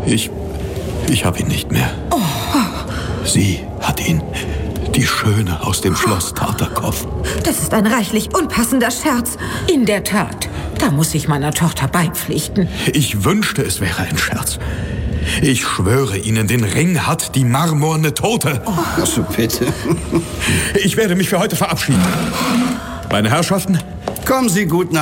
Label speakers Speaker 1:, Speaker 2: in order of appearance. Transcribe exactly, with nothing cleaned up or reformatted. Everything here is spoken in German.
Speaker 1: Ich... ich habe ihn nicht mehr.
Speaker 2: Oh.
Speaker 1: Sie hat ihn. Die Schöne aus dem Schloss Tartakow.
Speaker 2: Das ist ein reichlich unpassender Scherz.
Speaker 3: In der Tat. Da muss ich meiner Tochter beipflichten.
Speaker 1: Ich wünschte, es wäre ein Scherz. Ich schwöre Ihnen, den Ring hat die marmorne Tote.
Speaker 4: Oh. Also bitte.
Speaker 1: Ich werde mich für heute verabschieden. Meine Herrschaften.
Speaker 4: Kommen Sie gut nach.